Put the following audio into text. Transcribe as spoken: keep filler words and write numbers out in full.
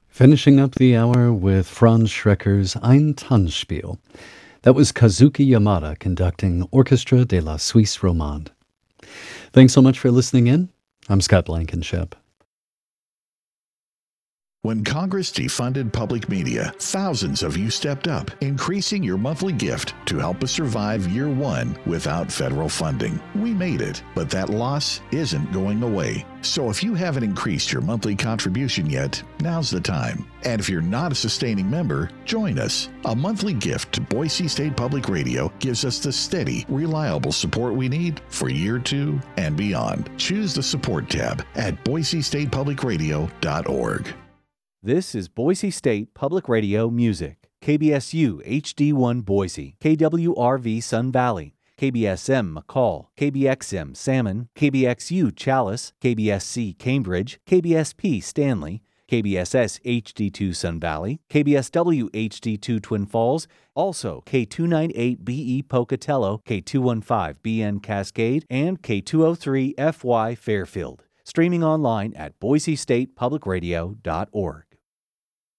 Finishing up the hour with Franz Schrecker's Ein Tanzspiel. That was Kazuki Yamada conducting Orchestra de la Suisse Romande. Thanks so much for listening in. I'm Scott Blankenship. When Congress defunded public media, thousands of you stepped up, increasing your monthly gift to help us survive year one without federal funding. We made it, but that loss isn't going away. So if you haven't increased your monthly contribution yet, now's the time. And if you're not a sustaining member, join us. A monthly gift to Boise State Public Radio gives us the steady, reliable support we need for year two and beyond. Choose the support tab at boise state public radio dot org. This is Boise State Public Radio Music. K B S U H D one Boise, K W R V Sun Valley, K B S M McCall, K B X M Salmon, K B X U Chalice, K B S C Cambridge, K B S P Stanley, K B S S H D two Sun Valley, K B S W H D two Twin Falls, also K two ninety-eight B E Pocatello, K two fifteen B N Cascade, and K two oh three F Y Fairfield. Streaming online at boise state public radio dot org.